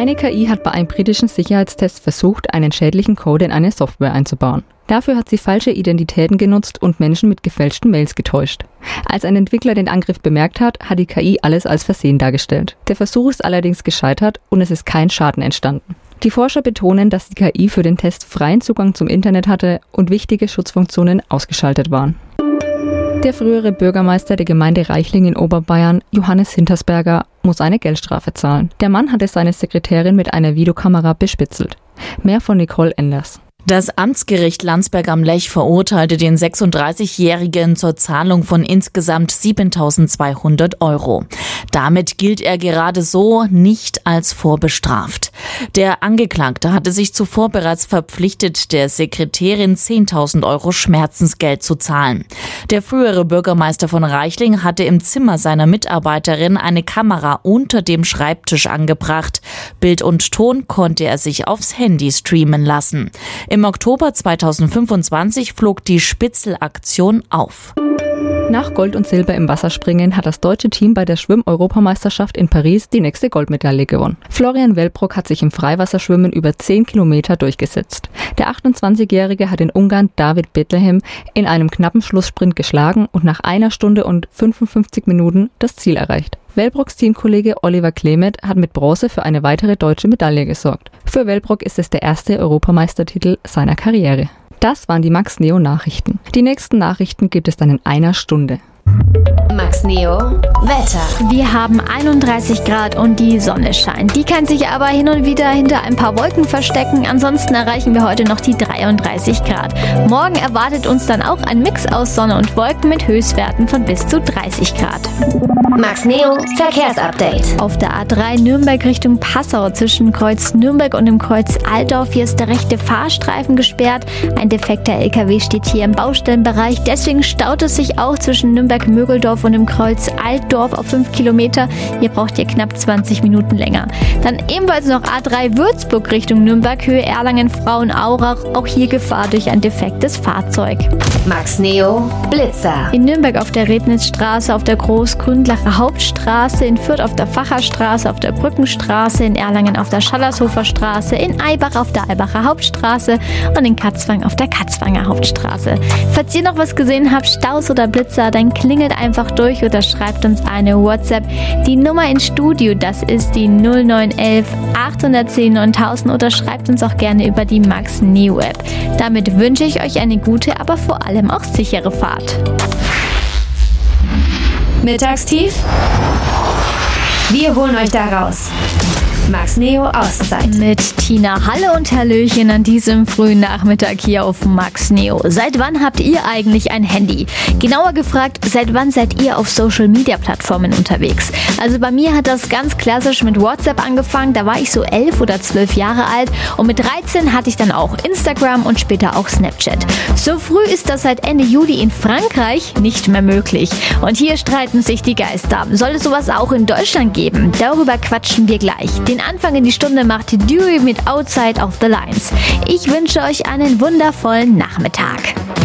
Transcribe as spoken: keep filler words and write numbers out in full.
Eine K I hat bei einem britischen Sicherheitstest versucht, einen schädlichen Code in eine Software einzubauen. Dafür hat sie falsche Identitäten genutzt und Menschen mit gefälschten Mails getäuscht. Als ein Entwickler den Angriff bemerkt hat, hat die K I alles als Versehen dargestellt. Der Versuch ist allerdings gescheitert und es ist kein Schaden entstanden. Die Forscher betonen, dass die K I für den Test freien Zugang zum Internet hatte und wichtige Schutzfunktionen ausgeschaltet waren. Der frühere Bürgermeister der Gemeinde Reichling in Oberbayern, Johannes Hintersberger, muss eine Geldstrafe zahlen. Der Mann hatte seine Sekretärin mit einer Videokamera bespitzelt. Mehr von Nicole Enders. Das Amtsgericht Landsberg am Lech verurteilte den sechsunddreißigjährigen zur Zahlung von insgesamt siebentausendzweihundert Euro. Damit gilt er gerade so nicht als vorbestraft. Der Angeklagte hatte sich zuvor bereits verpflichtet, der Sekretärin zehntausend Euro Schmerzensgeld zu zahlen. Der frühere Bürgermeister von Reichling hatte im Zimmer seiner Mitarbeiterin eine Kamera unter dem Schreibtisch angebracht. Bild und Ton konnte er sich aufs Handy streamen lassen. Im Oktober zweitausendfünfundzwanzig flog die Spitzelaktion auf. Nach Gold und Silber im Wasserspringen hat das deutsche Team bei der Schwimm-Europameisterschaft in Paris die nächste Goldmedaille gewonnen. Florian Wellbrock hat sich im Freiwasserschwimmen über zehn Kilometer durchgesetzt. Der achtundzwanzigjährige hat den Ungarn David Bethlehem in einem knappen Schlusssprint geschlagen und nach einer Stunde und fünfundfünfzig Minuten das Ziel erreicht. Wellbrocks Teamkollege Oliver Klemet hat mit Bronze für eine weitere deutsche Medaille gesorgt. Für Wellbrock ist es der erste Europameistertitel seiner Karriere. Das waren die Max Neo Nachrichten. Die nächsten Nachrichten gibt es dann in einer Stunde. Max Neo Wetter. Wir haben einunddreißig Grad und die Sonne scheint. Die kann sich aber hin und wieder hinter ein paar Wolken verstecken. Ansonsten erreichen wir heute noch die dreiunddreißig Grad. Morgen erwartet uns dann auch ein Mix aus Sonne und Wolken mit Höchstwerten von bis zu dreißig Grad. Max Neo Verkehrsupdate. Auf der A drei Nürnberg Richtung Passau zwischen Kreuz Nürnberg und dem Kreuz Altdorf. Hier ist der rechte Fahrstreifen gesperrt. Ein defekter L K W steht hier im Baustellenbereich. Deswegen staut es sich auch zwischen Nürnberg-Mögeldorf und dem Kreuz Altdorf auf fünf Kilometer. Hier braucht ihr knapp zwanzig Minuten länger. Dann ebenfalls noch A drei Würzburg Richtung Nürnberg, Höhe Erlangen-Frauenaurach. Auch hier Gefahr durch ein defektes Fahrzeug. Max Neo Blitzer. In Nürnberg auf der Rednitzstraße, auf der Großgründlacher Hauptstraße, in Fürth auf der Facherstraße, auf der Brückenstraße, in Erlangen auf der Schallershofer Straße, in Eibach auf der Eibacher Hauptstraße und in Katzwang auf der Katzwanger Hauptstraße. Falls ihr noch was gesehen habt, Staus oder Blitzer, dann klingelt einfach durch oder schreibt uns eine WhatsApp. Die Nummer ins Studio, das ist die null neun eins eins acht eins null neuntausend oder schreibt uns auch gerne über die Max Neo App. Damit wünsche ich euch eine gute, aber vor allem auch sichere Fahrt. Mittagstief? Wir holen euch da raus. Max Neo Auszeit. Mit Tina Halle und Hallöchen an diesem frühen Nachmittag hier auf Max Neo. Seit wann habt ihr eigentlich ein Handy? Genauer gefragt, seit wann seid ihr auf Social-Media-Plattformen unterwegs? Also bei mir hat das ganz klassisch mit WhatsApp angefangen. Da war ich so elf oder zwölf Jahre alt und mit dreizehn hatte ich dann auch Instagram und später auch Snapchat. So früh ist das seit Ende Juli in Frankreich nicht mehr möglich. Und hier streiten sich die Geister. Soll es sowas auch in Deutschland geben? Darüber quatschen wir gleich. Den Anfang in die Stunde macht Dewey mit Outside of the Lines. Ich wünsche euch einen wundervollen Nachmittag.